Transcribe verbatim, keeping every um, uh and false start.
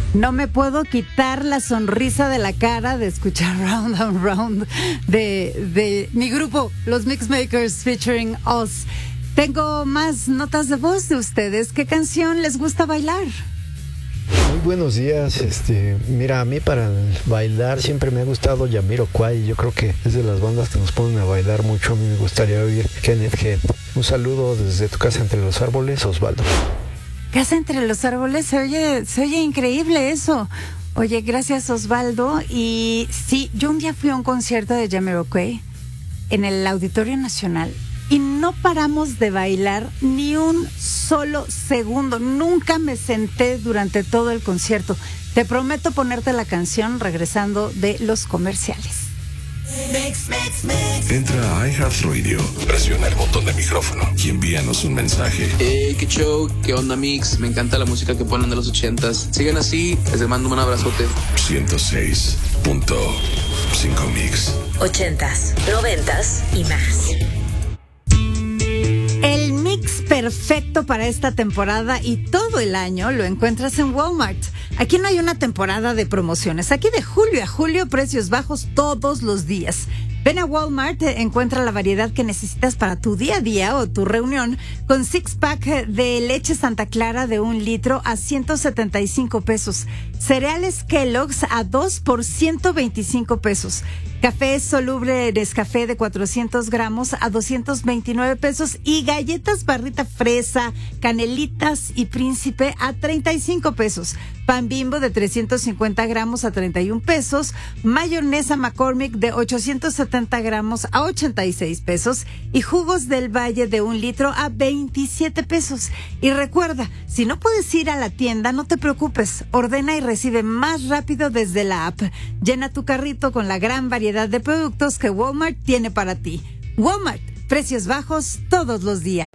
No me puedo quitar la sonrisa de la cara de escuchar Round and Round de, de mi grupo, los Mixmakers featuring Us. Tengo más notas de voz de ustedes. ¿Qué canción les gusta bailar? Muy buenos días. Este, mira, a mí para bailar siempre me ha gustado Jamiroquai. Yo creo que es de las bandas que nos ponen a bailar mucho. A mí me gustaría oír Kenneth Head. Un saludo desde tu casa entre los árboles, Osvaldo. Casa entre los árboles, se oye, se oye increíble eso. Oye, gracias Osvaldo. Y sí, yo un día fui a un concierto de Jamiroquai en el Auditorio Nacional y no paramos de bailar ni un solo segundo. Nunca me senté durante todo el concierto. Te prometo ponerte la canción regresando de los comerciales. Mix, mix, mix. Entra a iHeartRadio, presiona el botón de micrófono y envíanos un mensaje. Hey, qué show, qué onda Mix, me encanta la música que ponen de los ochentas. Sigan así, les mando un abrazote. ciento seis punto cinco Mix. Ochentas, noventas y más. El mix perfecto para esta temporada y todo el año lo encuentras en Walmart. Aquí no hay una temporada de promociones. Aquí de julio a julio, precios bajos todos los días. Ven a Walmart, encuentra la variedad que necesitas para tu día a día o tu reunión con six pack de leche Santa Clara de un litro a ciento setenta y cinco pesos. Cereales Kellogg's a dos por ciento veinticinco pesos. Café soluble Nescafé de cuatrocientos gramos a doscientos veintinueve pesos y galletas barrita fresa, canelitas y príncipe a treinta y cinco pesos. Pan Bimbo de trescientos cincuenta gramos a treinta y un pesos. Mayonesa McCormick de ochocientos setenta gramos a ochenta y seis pesos. Y jugos del Valle de un litro a veintisiete pesos. Y recuerda, si no puedes ir a la tienda, no te preocupes. Ordena y recibe más rápido desde la app. Llena tu carrito con la gran variedad de productos que Walmart tiene para ti. Walmart, precios bajos todos los días.